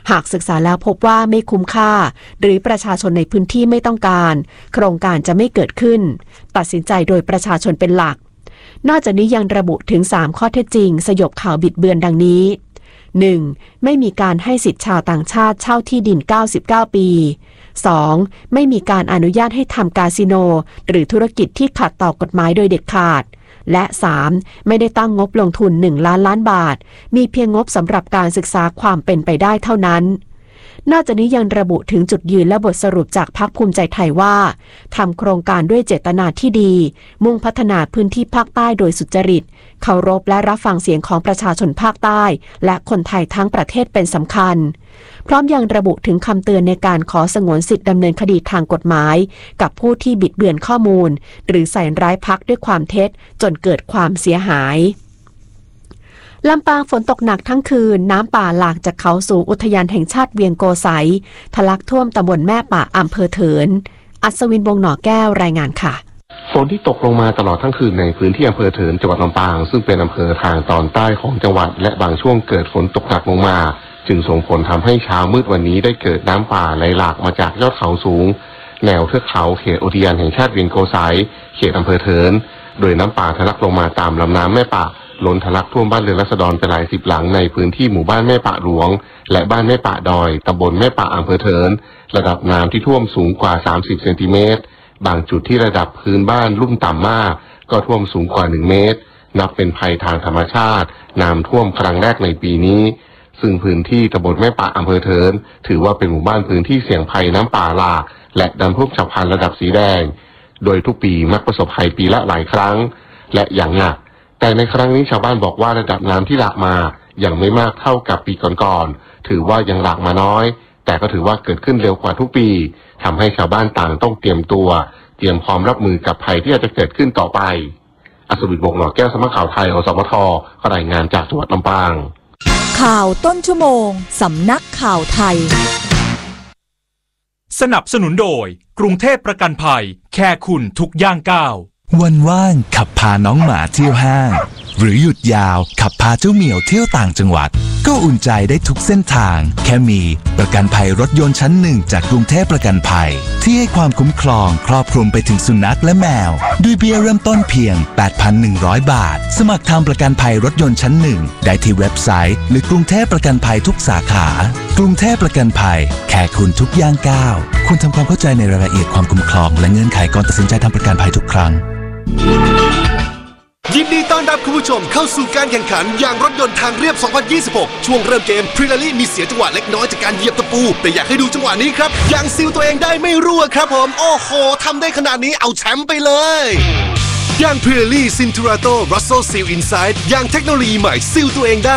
หากศึกษาแล้วพบว่าไม่คุ้มค่าหรือประชาชนในพื้นที่ไม่ต้องการโครงการจะไม่เกิดขึ้นตัดสินใจโดยประชาชนเป็นหลักนอกจากนี้ยังระบุถึง3ข้อเท็จจริงสยบข่าวบิดเบือนดังนี้ 1. ไม่มีการให้สิทธิชาวต่างชาติเช่าที่ดิน99 ปี 2. ไม่มีการอนุญาตให้ทำคาสิโนหรือธุรกิจที่ขัดต่อกฎหมายโดยเด็ดขาดและ 3. ไม่ได้ตั้งงบลงทุน1 ล้านล้านบาทมีเพียงงบสำหรับการศึกษาความเป็นไปได้เท่านั้นนอกจากนี้ยังระบุถึงจุดยืนและบทสรุปจากพรรคภูมิใจไทยว่าทำโครงการด้วยเจตนาที่ดีมุ่งพัฒนาพื้นที่ภาคใต้โดยสุจริตเคารพและรับฟังเสียงของประชาชนภาคใต้และคนไทยทั้งประเทศเป็นสำคัญพร้อมยังระบุถึงคำเตือนในการขอสงวนสิทธิดำเนินคดีทางกฎหมายกับผู้ที่บิดเบือนข้อมูลหรือใส่ร้ายพรรคด้วยความเท็จจนเกิดความเสียหายลำปางฝนตกหนักทั้งคืนน้ำป่าหลากจากเขาสูงอุทยานแห่งชาติเวียงโกสัยทะลักท่วมตำบลแม่ป่าอำเภอเถินอัศวินวงศ์หน่อแก้วรายงานค่ะฝนที่ตกลงมาตลอดทั้งคืนในพื้นที่อำเภอเถินจังหวัดลำปางซึ่งเป็นอำเภอทางตอนใต้ของจังหวัดและบางช่วงเกิดฝนตกหนักลงมาจึงส่งผลทำให้เช้ามืดวันนี้ได้เกิดน้ำป่าไหลหลากมาจากยอดเขาสูงแนวเทือกเขาเขตอุทยานแห่งชาติเวียงโกสัยเขตอำเภอเถินโดยน้ำป่าทะลักลงมาตามลำน้ำแม่ป่าล้นทะลักท่วมบ้านเรือนราษฎรไปหลาย10 หลังในพื้นที่หมู่บ้านแม่ป่าหลวงและบ้านแม่ป่าดอยตำบลแม่ป่าอำเภอเถินระดับน้ำที่ท่วมสูงกว่า30 เซนติเมตรบางจุดที่ระดับพื้นบ้านลุ่มต่ำมากก็ท่วมสูงกว่า1 เมตรนับเป็นภัยทางธรรมชาติน้ำท่วมครั้งแรกในปีนี้ซึ่งพื้นที่ตำบลแม่ป่าอำเภอเถินถือว่าเป็นหมู่บ้านพื้นที่เสี่ยงภัยน้ำป่าหลากและน้ำท่วมฉับพลันระดับสีแดงโดยทุกปีมักประสบภัยปีละหลายครั้งและอย่างหนักแต่ในครั้งนี้ชาวบ้านบอกว่าระดับน้ำที่หลากมายังไม่มากเท่ากับปีก่อนๆถือว่ายังหลากมาน้อยแต่ก็ถือว่าเกิดขึ้นเร็วกว่าทุกปีทำให้ชาวบ้านต่างต้องเตรียมพร้อมรับมือกับภัยที่อาจจะเกิดขึ้นต่อไปอัศวินวงศ์หน่อแก้วสำนักข่าวไทยอสมทรายงานจากจังหวัดลำปางข่าวต้นชั่วโมงสำนักข่าวไทยสนับสนุนโดยกรุงเทพประกันภัยแค่คุณทุกย่างก้าววันว่างขับพาน้องหมาเที่ยวห้างหรือหยุดยาวขับพาเจ้าเหมียวเที่ยวต่างจังหวัดก็อุ่นใจได้ทุกเส้นทางแค่มีประกันภัยรถยนต์ชั้น1จากกรุงเทพประกันภัยที่ให้ความคุ้มครองครอบคลุมไปถึงสุนัขและแมวด้วยเบี้ยเริ่มต้นเพียง 8,100 บาทสมัครทำประกันภัยรถยนต์ชั้น1ได้ที่เว็บไซต์หรือกรุงเทพประกันภัยทุกสาขากรุงเทพประกันภัยแค่คุณทุกย่างก้าวคุณทำความเข้าใจในรายละเอียดความคุ้มครองและเงื่อนไขก่อนตัดสินใจทำประกันภัยทุกครั้งยินดีต้อนรับคุณผู้ชมเข้าสู่การแข่งขันยางรถยนต์ทางเรียบ 2026 ช่วงเริ่มเกมพรีลารี่มีเสียจังหวะเล็กน้อยจากการเหยียบตะปูแต่อยากให้ดูจังหวะนี้ครับยางซีลตัวเองได้ไม่รั่วครับผมโอ้โหทำได้ขนาดนี้เอาแชมป์ไปเลยยางพรีลารี่ซินทูราโตรัสโซซีลอินไซด์ยางเทคโนโลยีใหม่ซีลตัวเองได้